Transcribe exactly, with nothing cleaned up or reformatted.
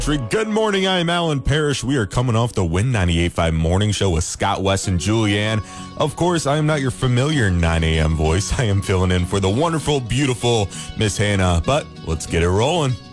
Good morning, I'm Alan Parrish. We are coming off the Win ninety-eight point five morning show with Scott West and Julianne. Of course, I am not your familiar nine a.m. voice. I am filling in for the wonderful, beautiful Miss Hannah, but let's get it rolling.